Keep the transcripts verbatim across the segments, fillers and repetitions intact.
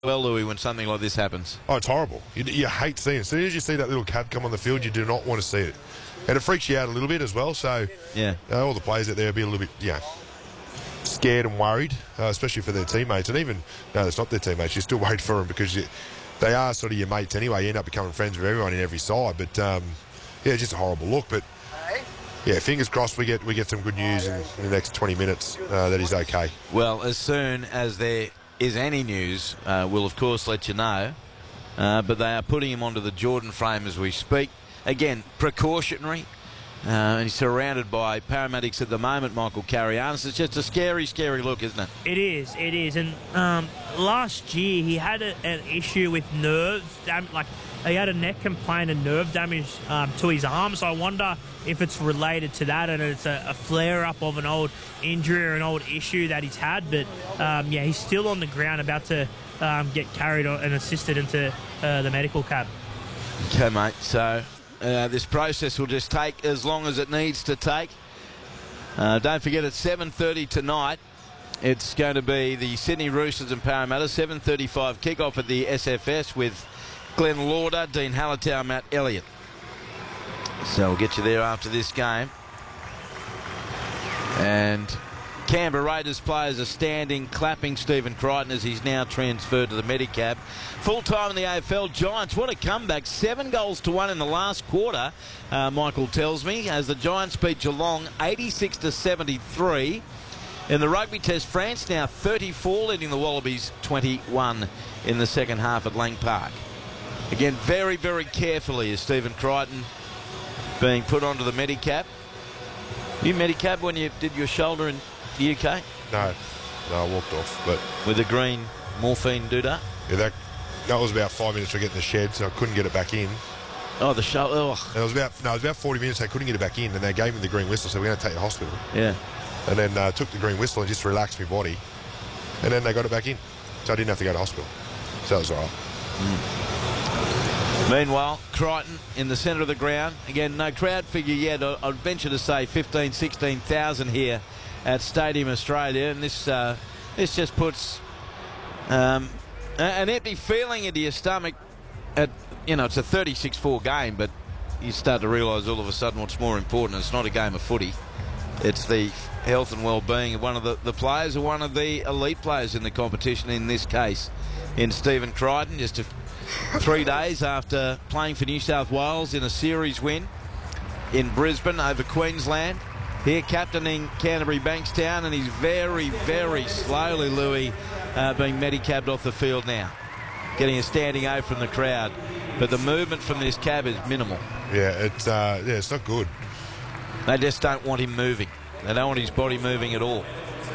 well, Louis, when something like this happens. Oh, it's horrible. You, you hate seeing it. As soon as you see that little cab come on the field, you do not want to see it. And it freaks you out a little bit as well. So, yeah, uh, all the players out there will be a little bit, yeah, scared and worried, uh, especially for their teammates. And even, no, it's not their teammates. You're still worried for them because you, they are sort of your mates anyway. You end up becoming friends with everyone in every side. But, um, yeah, just a horrible look. But, yeah, fingers crossed we get we get some good news in, in the next twenty minutes uh, that he's okay. Well, as soon as there is any news, uh, we'll, of course, let you know. Uh, but they are putting him onto the Jordan frame as we speak. Again, precautionary. Uh, and he's surrounded by paramedics at the moment, Michael Carianis. It's just a scary, scary look, isn't it? It is, it is. And um, last year he had a, an issue with nerves, dam- like he had a neck complaint and nerve damage um, to his arm. So I wonder if it's related to that and it's a, a flare-up of an old injury or an old issue that he's had. But, um, yeah, he's still on the ground, about to um, get carried and assisted into uh, the medical cab. Okay, mate, so... Uh, this process will just take as long as it needs to take. Uh, don't forget, at seven thirty tonight, it's going to be the Sydney Roosters and Parramatta. seven thirty-five kickoff at the S F S with Glenn Lauder, Dean Hallertau, Matt Elliott. So we'll get you there after this game. And Canberra Raiders players are standing, clapping Stephen Crichton as he's now transferred to the Medicab. Full time in the A F L. Giants, what a comeback. Seven goals to one in the last quarter, uh, Michael tells me, as the Giants beat Geelong eighty-six to seventy-three. In the rugby test, France now thirty-four, leading the Wallabies twenty-one in the second half at Lang Park. Again, very, very carefully is Stephen Crichton being put onto the Medicab. You Medicab when you did your shoulder in the U K? No, no, I walked off. But with a green morphine doodah? Yeah, that, that was about five minutes to get in the shed, so I couldn't get it back in. Oh, the shoulder. Oh. It was about no, it was about forty minutes. They couldn't get it back in, and they gave me the green whistle. So we're going to take you to hospital. Yeah. And then uh, took the green whistle and just relaxed my body, and then they got it back in, so I didn't have to go to hospital. So that was all right. Mm. Meanwhile, Crichton in the centre of the ground. Again, no crowd figure yet. I'd venture to say fifteen, sixteen thousand here at Stadium Australia, and this uh, this just puts um, an empty feeling into your stomach. At you know, it's a thirty-six four game, but you start to realise all of a sudden what's more important. It's not a game of footy. It's the health and well-being of one of the, the players, or one of the elite players in the competition, in this case, in Stephen Crichton, just a, three days after playing for New South Wales in a series win in Brisbane over Queensland. Here captaining Canterbury Bankstown, and he's very, very slowly, Louis, uh, being medicabbed off the field now. Getting a standing O from the crowd. But the movement from this cab is minimal. Yeah, it's, uh, yeah, it's not good. They just don't want him moving. They don't want his body moving at all.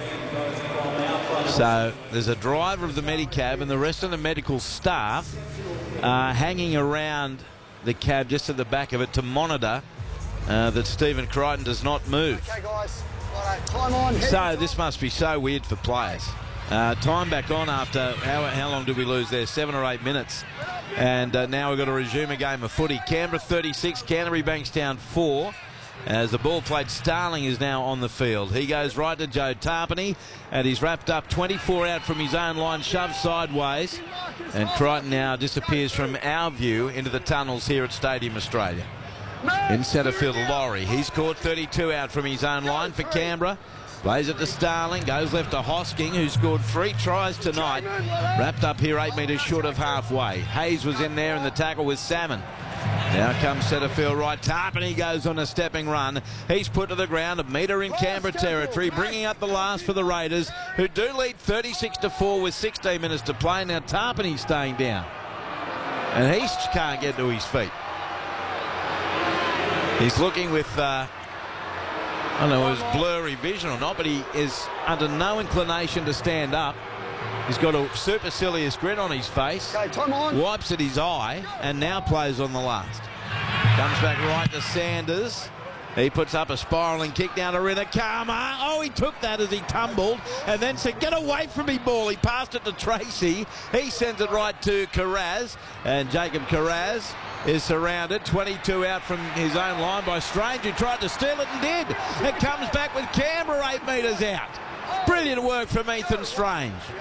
So there's a driver of the Medicab, and the rest of the medical staff are hanging around the cab just at the back of it to monitor uh, that Stephen Crichton does not move. Okay, guys. Right, time on. So this must be so weird for players. Uh, time back on after, how, how long did we lose there? Seven or eight minutes. And uh, now we've got to resume a game of footy. Canberra thirty-six, Canterbury Bankstown four. As the ball played, Starling is now on the field. He goes right to Joe Tarpany, and he's wrapped up twenty-four out from his own line, shoved sideways. And Crichton now disappears from our view into the tunnels here at Stadium Australia. In centre field, Laurie. He's caught thirty-two out from his own line for Canberra. Plays it to Starling, goes left to Hosking, who scored three tries tonight. Wrapped up here eight metres short of halfway. Hayes was in there in the tackle with Salmon. Now comes centre field right. Tarpany goes on a stepping run. He's put to the ground, a metre in Canberra territory, bringing up the last for the Raiders, who do lead thirty-six to four with sixteen minutes to play. Now Tarpany's staying down, and he can't get to his feet. He's looking with, uh, I don't know if it's blurry vision or not, but he is under no inclination to stand up. He's got a supercilious grin on his face, Okay, time on. wipes at his eye, and now plays on the last. Comes back right to Sanders. He puts up a spiralling kick down to Rinakama. Oh, he took that as he tumbled, and then said, get away from me, ball. He passed it to Tracy. He sends it right to Carraz, and Jacob Carraz is surrounded. twenty-two out from his own line by Strange, who tried to steal it and did. It comes back with Canberra eight metres out. Brilliant work from Ethan Strange.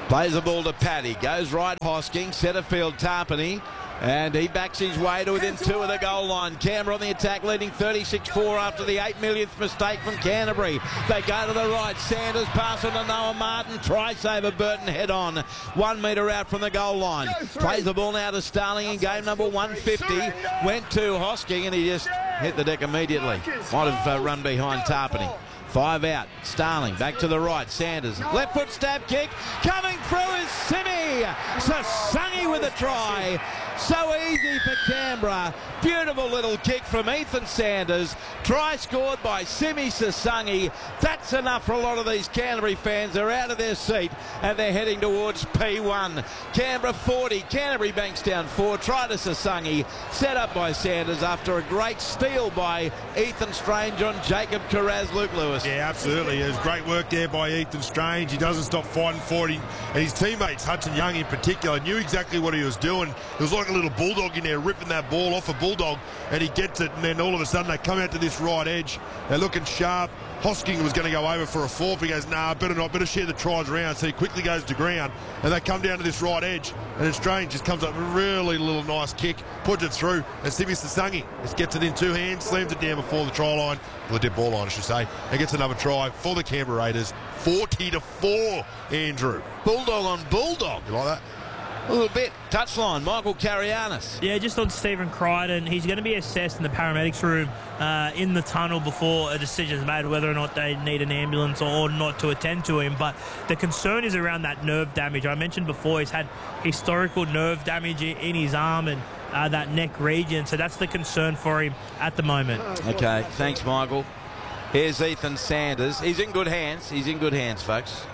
Plays the ball to Paddy. Goes right Hosking. Setterfield Tarpany. And he backs his way to within two of the goal line. Canberra on the attack, leading thirty-six four after the eight millionth mistake from Canterbury. They go to the right. Sanders pass on to Noah Martin. Try saver Burton head on. One metre out from the goal line. Plays the ball now to Starling in game number one fifty. Went to Hosking and he just hit the deck immediately. Might have uh, run behind Tarpany. Five out. Starling back to the right. Sanders. Left foot stab kick. Coming through is Simi. Sasangi with a try. So easy for Canberra. Beautiful little kick from Ethan Sanders. Try scored by Simi Sasangi. That's enough for a lot of these Canterbury fans. They're out of their seat and they're heading towards P one. Canberra forty. Canterbury Bankstown four. Try to Sasangi. Set up by Sanders after a great steal by Ethan Strange on Jacob Carraz. Luke Lewis. Yeah, absolutely. It was great work there by Ethan Strange. He doesn't stop fighting for it. And his teammates, Hudson Young in particular, knew exactly what he was doing. It was like a little bulldog in there ripping that ball off a bulldog, and he gets it, and then all of a sudden they come out to this right edge. They're looking sharp. Hosking was going to go over for a fourth. He goes, nah, better not, better share the tries around. So he quickly goes to ground, and they come down to this right edge, and then Strange just comes up with a really little nice kick, puts it through, and Simi Sasangi just gets it in two hands, slams it down before the try line, well, the dead ball line, I should say, and gets another try for the Canberra Raiders, forty to four, Andrew. Bulldog on Bulldog. You like that? A little bit. Touchline, Michael Carianis. Yeah, just on Stephen Crichton. He's going to be assessed in the paramedics room uh, in the tunnel before a decision is made whether or not they need an ambulance or not to attend to him. But the concern is around that nerve damage. I mentioned before he's had historical nerve damage in his arm and uh, that neck region. So that's the concern for him at the moment. Okay, thanks, Michael. Here's Ethan Sanders. He's in good hands. He's in good hands, folks.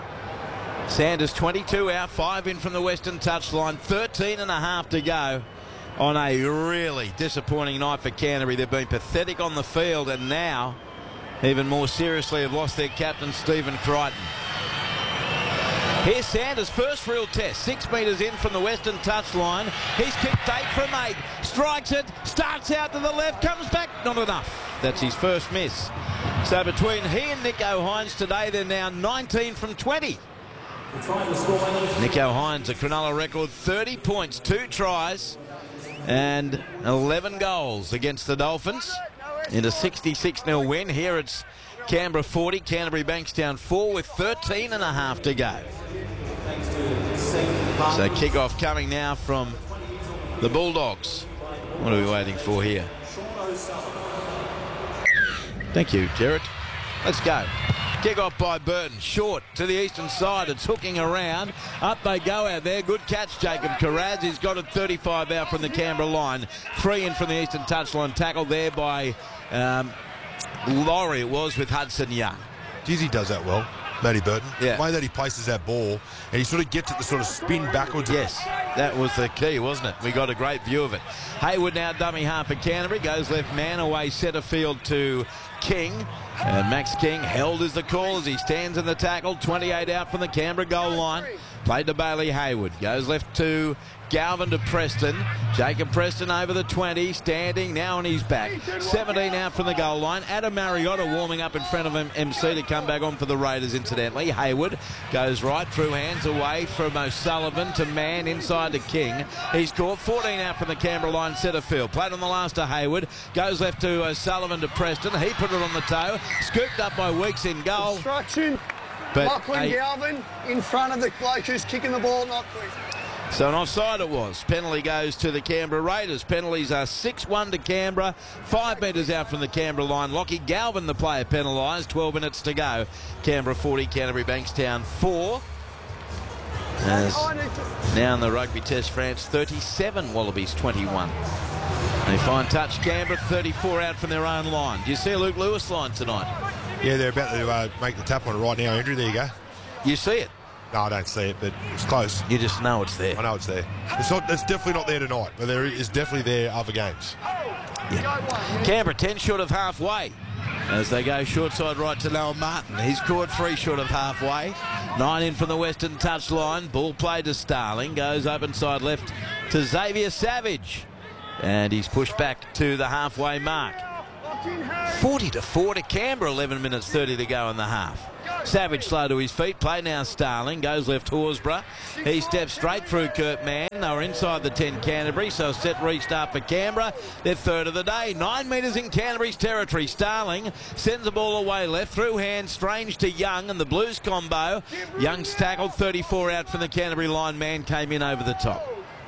Sanders twenty-two out, five in from the western touchline, thirteen and a half to go on a really disappointing night for Canterbury. They've been pathetic on the field and now, even more seriously, have lost their captain, Stephen Crichton. Here's Sanders' first real test, six metres in from the western touchline. He's kicked eight from eight, strikes it, starts out to the left, comes back, not enough. That's his first miss. So between he and Nicho Hynes today, they're now nineteen from twenty. Nicho Hynes, a Cronulla record, thirty points, two tries and eleven goals against the Dolphins in a sixty-six nil win. Here it's Canberra forty, Canterbury Bankstown four with thirteen and a half to go. So kick-off coming now from the Bulldogs. What are we waiting for here? Thank you, Jared. Let's go. Kick-off by Burton. Short to the eastern side. It's hooking around. Up they go out there. Good catch, Jacob Carraz. He's got it thirty-five out from the Canberra line. Three in from the eastern touchline. Tackle there by um, Laurie, it was, with Hudson Young. Geez, he does that well, Matty Burton. Yeah. The way that he places that ball, and he sort of gets it to sort of spin backwards. Yes, that was the key, wasn't it? We got a great view of it. Hayward now dummy half for Canterbury. Goes left man away centre field to King. And Max King held as the call as he stands in the tackle. twenty-eight out from the Canberra goal line. Played to Bailey Hayward. Goes left to Galvin to Preston. Jacob Preston over the twenty. Standing now on his back. seventeen out from the goal line. Adam Mariota warming up in front of him. M C to come back on for the Raiders, incidentally. Hayward goes right through hands away from O'Sullivan to Mann inside to King. He's caught. fourteen out from the Canberra line centre field. Played on the last to Hayward. Goes left to O'Sullivan to Preston. He put it on the toe. Scooped up by Weeks in goal. Instruction. But Lachlan a, Galvin in front of the bloke who's kicking the ball, not quick. So an offside it was. Penalty goes to the Canberra Raiders. Penalties are six one to Canberra. Five metres out from the Canberra line. Lockie Galvin, the player, penalised. twelve minutes to go. Canberra forty, Canterbury Bankstown four. As now in the Rugby Test, France thirty-seven, Wallabies twenty-one. They find touch Canberra, thirty-four out from their own line. Do you see a Luke Lewis line tonight? Yeah, they're about to uh, make the tap on it right now, Andrew. There you go. You see it? No, I don't see it, but it's close. You just know it's there. I know it's there. It's not. It's definitely not there tonight, but there is definitely there other games. Yeah. Canberra ten short of halfway as they go short side right to Noah Martin. He's scored three short of halfway. Nine in from the western touchline. Ball played to Starling. Goes open side left to Xavier Savage. And he's pushed back to the halfway mark. forty to four to Canberra, eleven minutes thirty to go in the half. Savage slow to his feet. Play now Starling. Goes left Horsburgh. He steps straight through Kurt Mann. They were inside the ten Canterbury, so a set restart for Canberra. Their third of the day. Nine metres in Canterbury's territory. Starling sends the ball away left. Through hand. Strange to Young and the Blues combo. Young's tackled. thirty-four out from the Canterbury line. Man came in over the top.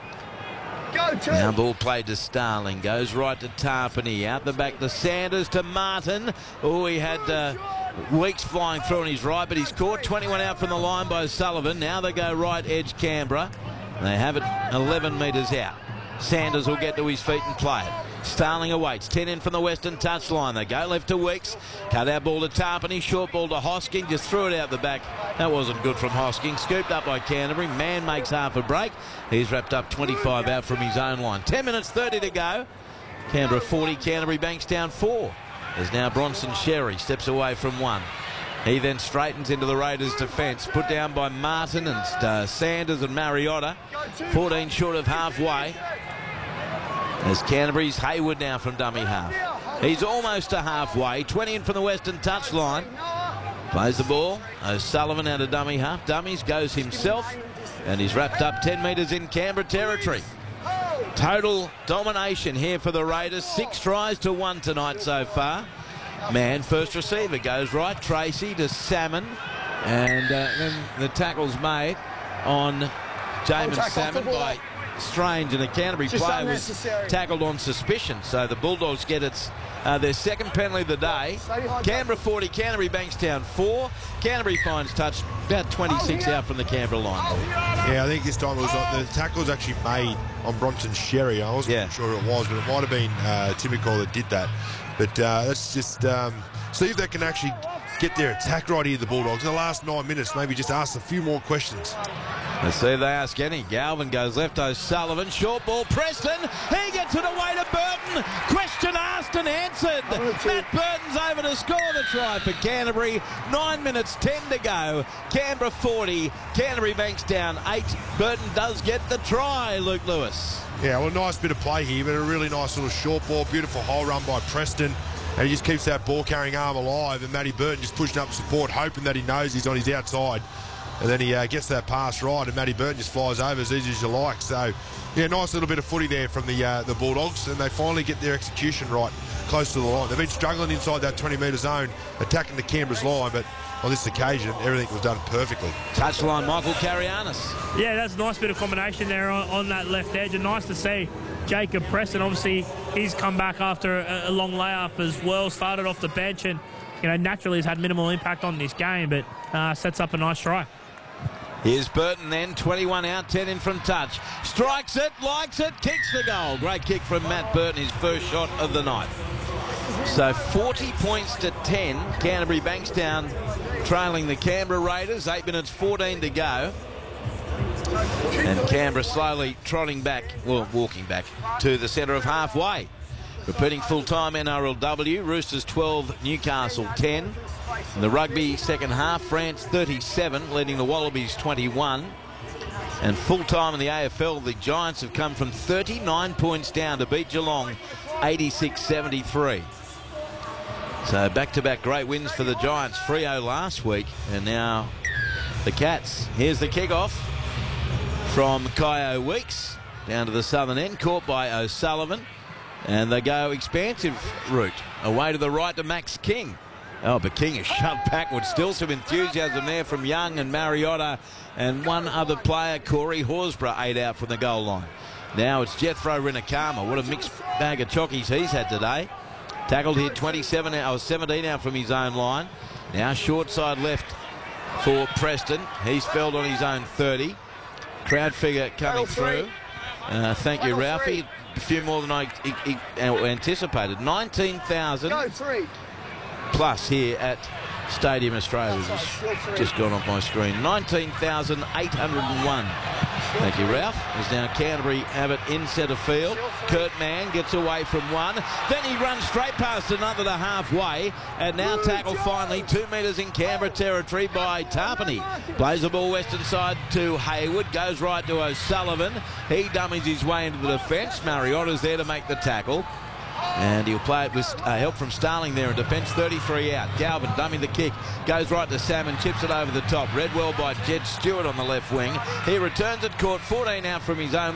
Now ball played to Starling. Goes right to Tarpany. Out the back to Sanders to Martin. Oh, he had uh, Weeks flying through on his right, but he's caught. twenty-one out from the line by Sullivan. Now they go right edge Canberra. They have it eleven metres out. Sanders will get to his feet and play it. Starling awaits. ten in from the western touchline. They go left to Weeks. Cut out ball to Tarpany. Short ball to Hosking. Just threw it out the back. That wasn't good from Hosking. Scooped up by Canterbury. Man makes half a break. He's wrapped up twenty-five out from his own line. ten minutes thirty to go. Canberra forty. Canterbury Bankstown four. There's now Bronson Sherry. Steps away from one. He then straightens into the Raiders' defence. Put down by Martin and uh, Sanders and Mariotta. fourteen short of halfway. There's Canterbury's Hayward now from dummy half. He's almost to halfway. twenty in from the western touchline. Plays the ball. O'Sullivan out of dummy half. Dummies goes himself. And he's wrapped up ten metres in Canberra territory. Total domination here for the Raiders. Six tries to one tonight so far. Man, first receiver goes right. Tracy to Salmon. And uh, then the tackle's made on Jamin Salmon by Strange, and a Canterbury player was tackled on suspicion. So the Bulldogs get its uh, their second penalty of the day. Canberra forty, Canterbury Bankstown four. Canterbury finds touch about twenty-six out from the Canberra line. Yeah, I think this time it was like the tackle was actually made on Bronson Sherry. I wasn't yeah. sure it was, but it might have been uh, Timicol that did that. But uh, let's just um, see if they can actually get their attack right here, the Bulldogs. In the last nine minutes, maybe just ask a few more questions. Let's see if they ask any. Galvin goes left, O'Sullivan. Short ball, Preston. He gets it away to Burton. Question asked and answered. Matt Burton's over to score the try for Canterbury. Nine minutes, ten to go. Canberra forty, Canterbury Bankstown eight. Burton does get the try, Luke Lewis. Yeah, well, a nice bit of play here, but a really nice little short ball. Beautiful hole run by Preston. And he just keeps that ball-carrying arm alive. And Matty Burton just pushing up support, hoping that he knows he's on his outside. And then he uh, gets that pass right, and Matty Burton just flies over as easy as you like. So, yeah, nice little bit of footy there from the uh, the Bulldogs, and they finally get their execution right close to the line. They've been struggling inside that twenty metre zone, attacking the Canberra's line, but on this occasion, everything was done perfectly. Touchline, Michael Carianis. Yeah, that's a nice bit of combination there on, on that left edge, and nice to see Jacob Preston. Obviously, he's come back after a, a long layoff as well, started off the bench, and, you know, naturally has had minimal impact on this game, but uh, sets up a nice try. Here's Burton then, twenty-one out, ten in from touch. Strikes it, likes it, kicks the goal. Great kick from Matt Burton, his first shot of the night. So forty points to ten. Canterbury Bankstown trailing the Canberra Raiders. eight minutes fourteen to go. And Canberra slowly trotting back, well, walking back to the centre of halfway. Repeating full-time N R L W, Roosters twelve, Newcastle ten. In the rugby second half, France thirty-seven, leading the Wallabies twenty-one. And full-time in the A F L, the Giants have come from thirty-nine points down to beat Geelong eighty-six seventy-three. So back-to-back great wins for the Giants. Freo last week, and now the Cats. Here's the kick-off from Kyo Weeks down to the southern end, caught by O'Sullivan. And they go expansive route. Away to the right to Max King. Oh, but King is shoved backwards. Still some enthusiasm there from Young and Mariotta. And one other player, Corey Horsburgh, eight out from the goal line. Now it's Jethro Rinakama. What a mixed bag of chockies he's had today. Tackled here twenty-seven out, or seventeen out from his own line. Now short side left for Preston. He's felled on his own thirty. Crowd figure coming through. Uh, thank you, Ralphie. A few more than I I, I anticipated. nineteen thousand plus here at Stadium Australia. Just, just gone off my screen. nineteen thousand eight hundred one. Thank you, Ralph. As now Canterbury have it in centre field. Kurt Mann gets away from one. Then he runs straight past another to halfway. And now tackle finally two metres in Canberra territory by Tarpany. Plays the ball western side to Hayward. Goes right to O'Sullivan. He dummies his way into the defence. Mariotta's there to make the tackle. And he'll play it with uh, help from Starling there in defence. thirty-three out. Galvin dummy the kick. Goes right to Sam and chips it over the top. Read well by Jed Stewart on the left wing. He returns it, caught fourteen out from his own